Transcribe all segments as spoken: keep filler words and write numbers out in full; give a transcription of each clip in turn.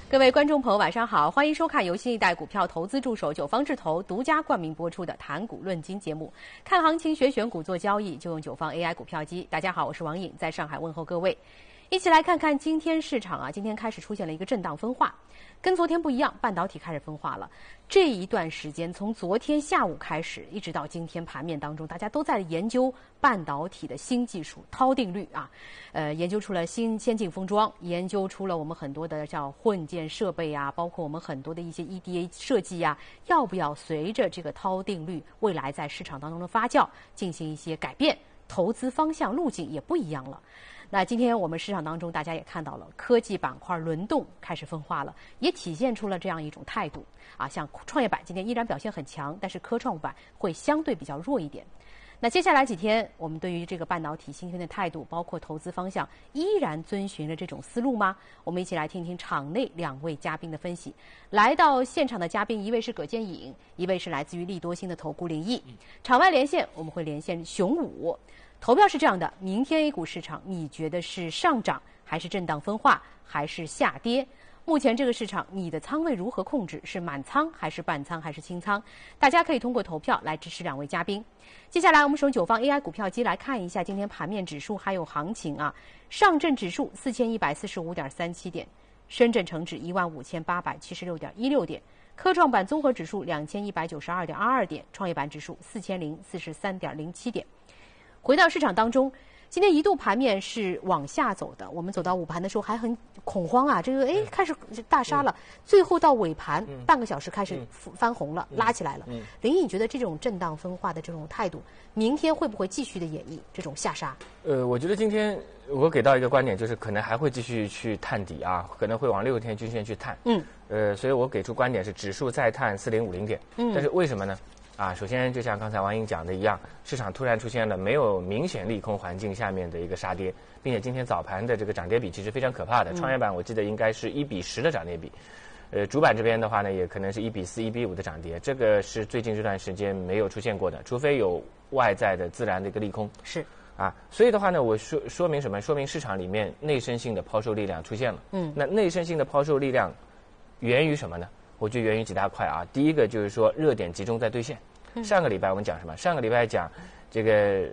各位观众朋友，晚上好，欢迎收看由新一代股票投资助手九方智投独家冠名播出的《谈股论金》节目。看行情、学选股、做交易，就用九方 A I 股票机。大家好，我是王颖，在上海问候各位。一起来看看今天市场啊，今天开始出现了一个震荡分化，跟昨天不一样，半导体开始分化了。这一段时间，从昨天下午开始，一直到今天盘面当中，大家都在研究半导体的新技术涛定律啊，呃，研究出了新先进封装，研究出了我们很多的叫混件设备啊，包括我们很多的一些 E D A 设计啊，要不要随着这个涛定律未来在市场当中的发酵进行一些改变，投资方向路径也不一样了。那今天我们市场当中，大家也看到了科技板块轮动开始分化了，也体现出了这样一种态度啊。像创业板今天依然表现很强，但是科创板会相对比较弱一点。那接下来几天，我们对于这个半导体新兴的态度，包括投资方向，依然遵循着这种思路吗？我们一起来听听场内两位嘉宾的分析。来到现场的嘉宾，一位是葛建颖，一位是来自于利多星的投顾林毅。场外连线我们会连线熊武。投票是这样的，明天 A 股市场你觉得是上涨还是震荡分化还是下跌？目前这个市场你的仓位如何控制？是满仓还是半仓还是清仓？大家可以通过投票来支持两位嘉宾。接下来我们使用九方 A I 股票机来看一下今天盘面指数还有行情啊。上证指数四千一百四十五点三七点，深圳成指一万五千八百七十六点一六点，科创板综合指数两千一百九十二点二二点，创业板指数四千零四十三点零七点。回到市场当中，今天一度盘面是往下走的，我们走到午盘的时候还很恐慌啊，这个哎开始大杀了，最后到尾盘半个小时开始翻红了，拉起来了。林毅，你觉得这种震荡分化的这种态度，明天会不会继续的演绎这种下杀？ 呃，我觉得今天我给到一个观点，就是可能还会继续去探底啊，可能会往六天均线去探。嗯。呃，所以我给出观点是指数再探四零五零点。嗯。但是为什么呢？啊，首先就像刚才王颖讲的一样，市场突然出现了没有明显利空环境下面的一个杀跌，并且今天早盘的这个涨跌比其实非常可怕的，创业板我记得应该是一比十的涨跌比，呃，主板这边的话呢，也可能是一比四、一比五的涨跌，这个是最近这段时间没有出现过的，除非有外在的自然的一个利空。 是。 啊，所以的话呢，我说说明什么？说明市场里面内生性的抛售力量出现了。嗯。那内生性的抛售力量源于什么呢？我觉得源于几大块啊。第一个就是说热点集中在兑现。上个礼拜我们讲什么？上个礼拜讲这个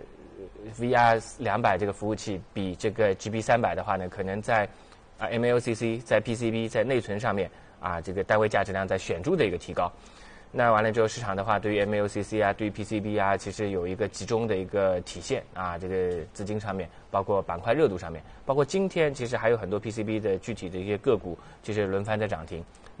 V R 两百这个服务器比这个 G B 三百的话呢，可能在啊 M L C C 在 P C B 在内存上面啊这个单位价值量在显著的一个提高。那完了之后，市场的话对于 M L C C 啊，对于 P C B 啊，其实有一个集中的一个体现啊，这个资金上面，包括板块热度上面，包括今天其实还有很多 P C B 的具体的一些个股，就是轮番在涨停。